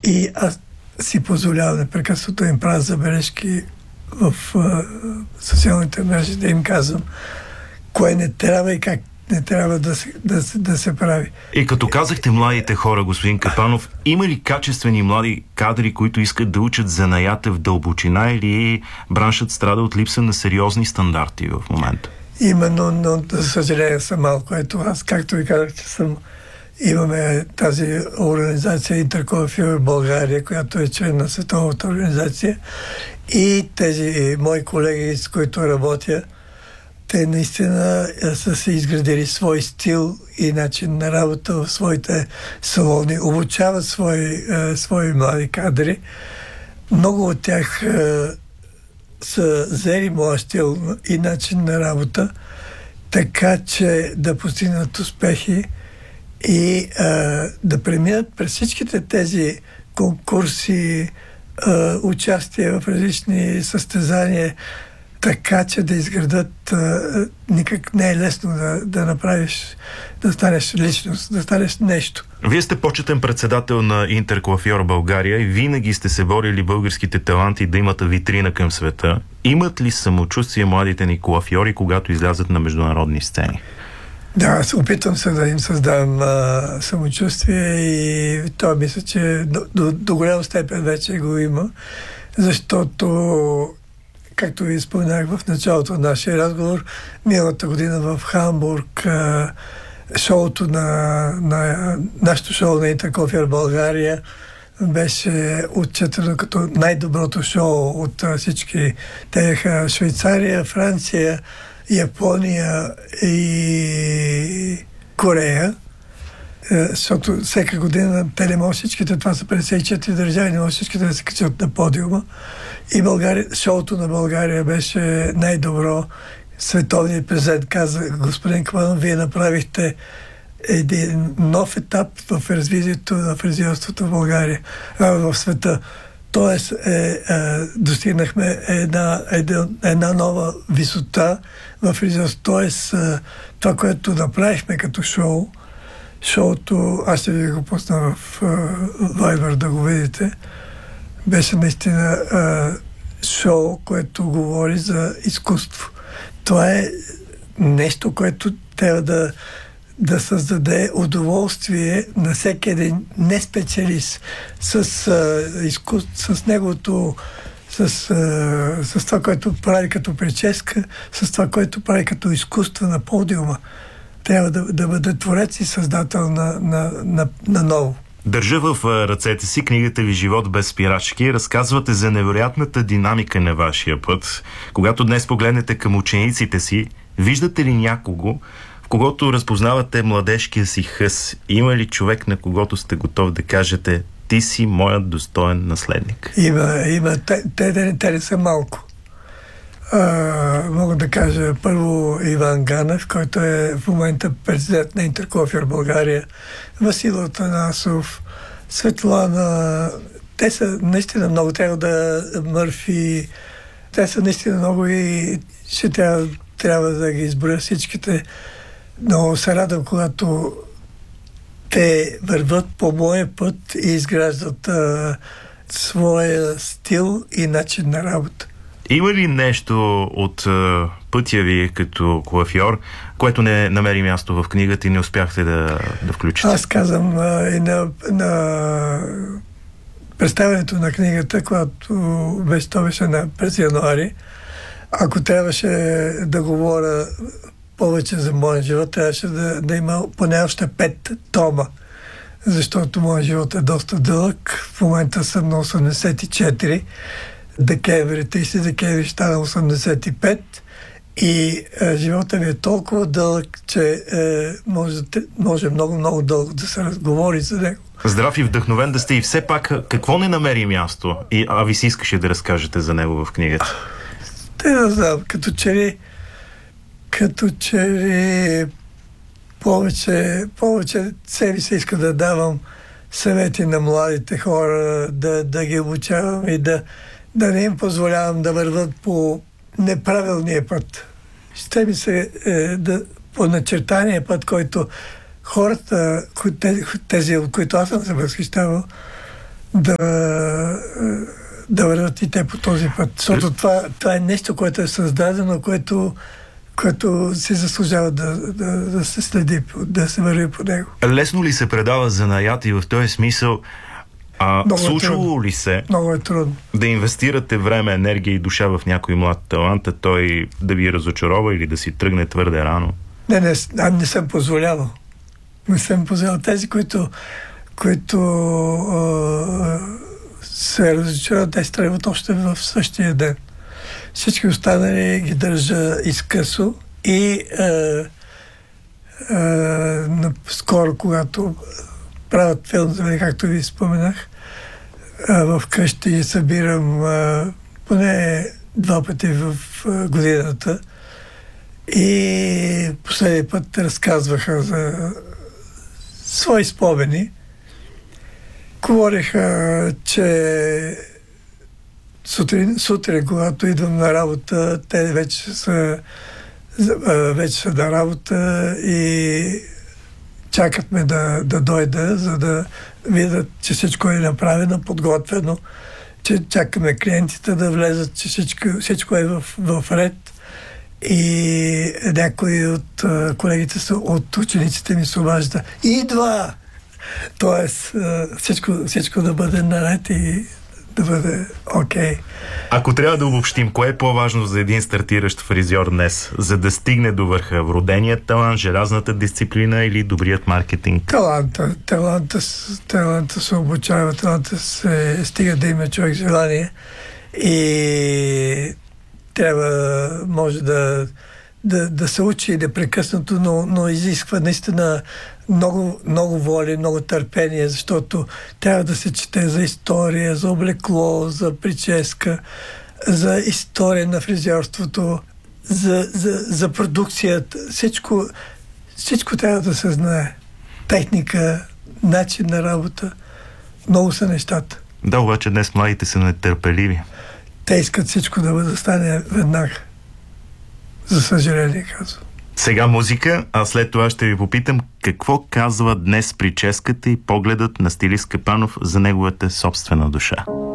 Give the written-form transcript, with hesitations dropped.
И аз си позволявам непрекъснато им правя забележки в социалните мрежи, да им казвам кое не трябва и как не трябва да се прави. И като казахте младите хора, господин Капанов, има ли качествени млади кадри, които искат да учат занаята в дълбочина, или браншът страда от липса на сериозни стандарти в момента? Именно, но за съжаление съм малко. Ето аз, както ви казах, че имаме тази организация Интеркоафьор България, която е член на Световната организация, и тези мои колеги, с които работя, те наистина са се изградили свой стил и начин на работа в своите салони, обучават свои млади кадри. Много от тях са взели моя стил и начин на работа, така че да постигнат успехи и да преминат през всичките тези конкурси, участие в различни състезания, така че да изградат. Никак не е лесно да направиш, да станеш личност, да станеш нещо. Вие сте почетен председател на Интеркоафьор България и винаги сте се борили българските таланти да имат витрина към света. Имат ли самочувствие младите ни коафьори, когато излязат на международни сцени? Да, аз опитвам се да им създам самочувствие и това мисля, че до голяма степен вече го има, защото, както ви споменах в началото на нашия разговор, миналата година в Хамбург шоуто на нашето шоу на Интеркоафьор България беше отчетено като най-доброто шоу от всички. Те бяха Швейцария, Франция, Япония и Корея, защото всяка година те не може всичките, това са 54 държави, не може всичките да се качат на подиума. И шоуто на България беше най-добро. Световният президент каза: господин Капанов, вие направихте един нов етап в развитието на фризьорството в България, в света. Тоест, достигнахме една нова висота в фризьорството. Тоест, това, което направихме като шоуто, аз ще ви го пусна в Viber да го видите, беше наистина шоу, което говори за изкуство. Това е нещо, което трябва да създаде удоволствие на всеки един неспециалист с неговото, с това, което прави като прическа, с това, което прави като изкуство на подиума. Трябва да бъде творец и създател на ново. Държа в ръцете си книгата ви "Живот без спирачки". Разказвате за невероятната динамика на вашия път. Когато днес погледнете към учениците си, виждате ли някого, в когото разпознавате младежкия си хъс? Има ли човек, на когото сте готов да кажете: ти си моят достоен наследник? Има. Те не са малко. Мога да кажа първо Иван Ганев, който е в момента президент на Интеркоафьор България, Васил Атанасов, Светлана. Те са наистина много. Мърфи. Те са наистина много и ще трябва да ги изборя всичките. Но се радвам, когато те върват по моя път и изграждат своя стил и начин на работа. Има ли нещо от пътя ви като коафьор, което не намери място в книгата и не успяхте да включите? Аз казвам и на представянето на книгата, когато беше през януари, ако трябваше да говоря повече за моя живот, трябваше да има поне още 5 тома, защото моят живот е доста дълъг. В момента съм на 84. 30 декември ще стана 85 и живота ми е толкова дълъг, че може много дълго да се разговори за него. Здрав и вдъхновен да сте, и все пак какво не намери място? А ви си искаше да разкажете за него в книгата? Те да знам, като че ли повече себе се иска да давам съвети на младите хора, да ги обучавам и да не им позволявам да върват по неправилния път. Ще ми се по начертания път, който хората, тези, от които аз съм се възхищавал, да върват и те по този път. Защото това е нещо, което е създадено, което се заслужава да се следи, да се върви по него. Лесно ли се предава занаят и в този смисъл? Случвало ли се много е трудно да инвестирате време, енергия и душа в някой млад талант, а той да ви разочарова или да си тръгне твърде рано? Не съм позволявал. Не съм позволявал. Тези, които се разочароват, те тръгват още в същия ден. Всички останали ги държа изкъсо и скоро, когато правят филм, както ви споменах, в къщи събирам поне 2 пъти в годината и последния път разказваха за свои спомени. Говориха, че сутрин, когато идвам на работа, те вече са на работа и чакат ме да дойда, за да видят, че всичко е направено, подготвено, че чакаме клиентите да влезат, че всичко е в ред. И някои от колегите от учениците ми се обажда: идва! Тоест всичко да бъде наред и да бъде окей. Ако трябва да обобщим, кое е по-важно за един стартиращ фризьор днес, за да стигне до върха? Вроденият талант, желязната дисциплина или добрият маркетинг? Таланта се обучава, таланта се стига да има човек желание и може да се учи непрекъснато, но изисква наистина много воля, много търпение, защото трябва да се чете за история, за облекло, за прическа, за история на фризьорството, за продукцията. Всичко трябва да се знае. Техника, начин на работа. Много са нещата. Да, обаче днес младите са нетърпеливи. Те искат всичко да стане веднага. За съжаление, казвам. Сега музика, а след това ще ви попитам какво казва днес прическата и погледът на стилист Капанов за неговата собствена душа.